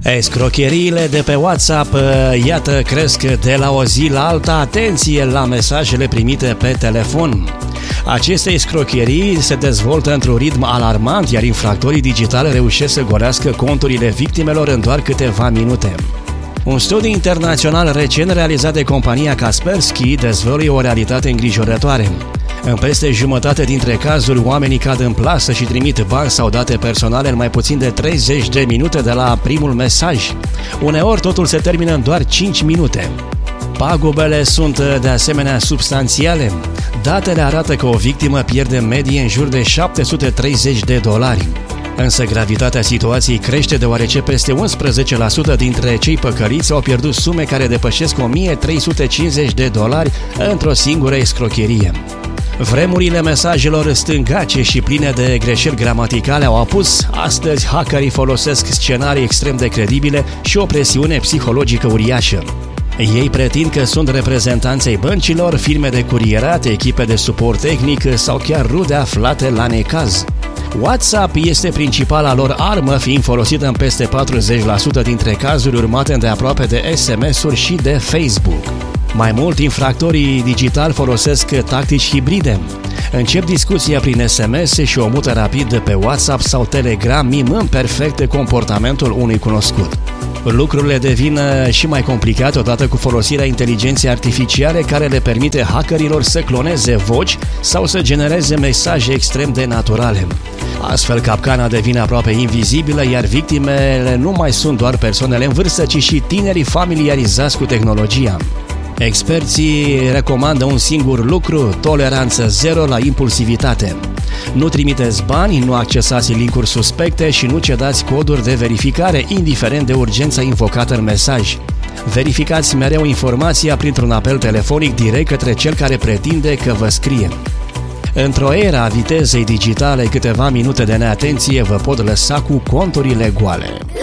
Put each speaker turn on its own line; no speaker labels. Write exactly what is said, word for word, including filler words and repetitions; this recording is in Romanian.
Escrocheriile de pe WhatsApp, iată, cresc de la o zi la alta. Atenție la mesajele primite pe telefon! Aceste escrocherii se dezvoltă într-un ritm alarmant, iar infractorii digitali reușesc să golească conturile victimelor în doar câteva minute. Un studiu internațional recent realizat de compania Kaspersky dezvăluie o realitate îngrijorătoare. În peste jumătate dintre cazuri, oamenii cad în plasă și trimit bani sau date personale în mai puțin de treizeci de minute de la primul mesaj. Uneori totul se termină în doar cinci minute. Pagubele sunt de asemenea substanțiale. Datele arată că o victimă pierde în medie în jur de șapte sute treizeci de dolari. Însă gravitatea situației crește deoarece peste unsprezece la sută dintre cei păcăliți au pierdut sume care depășesc o mie trei sute cincizeci de dolari într-o singură escrocherie. Vremurile mesajelor stângace și pline de greșeli gramaticale au apus. Astăzi, hackerii folosesc scenarii extrem de credibile și o presiune psihologică uriașă. Ei pretind că sunt reprezentanții băncilor, firme de curierat, echipe de suport tehnic sau chiar rude aflate la necaz. WhatsApp este principala lor armă, fiind folosită în peste patruzeci la sută dintre cazuri, urmate îndeaproape de S M S-uri și de Facebook. Mai mult, infractorii digitali folosesc tactici hibride. Încep discuția prin S M S și o mută rapid pe WhatsApp sau Telegram, mimând perfect comportamentul unui cunoscut. Lucrurile devin și mai complicate odată cu folosirea inteligenței artificiale, care le permite hackerilor să cloneze voci sau să genereze mesaje extrem de naturale. Astfel, capcana devine aproape invizibilă, iar victimele nu mai sunt doar persoanele în vârstă, ci și tinerii familiarizați cu tehnologia. Experții recomandă un singur lucru: toleranță zero la impulsivitate. Nu trimiteți bani, nu accesați linkuri suspecte și nu cedați coduri de verificare, indiferent de urgența invocată în mesaj. Verificați mereu informația printr-un apel telefonic direct către cel care pretinde că vă scrie. Într-o era a vitezei digitale, câteva minute de neatenție vă pot lăsa cu conturile goale.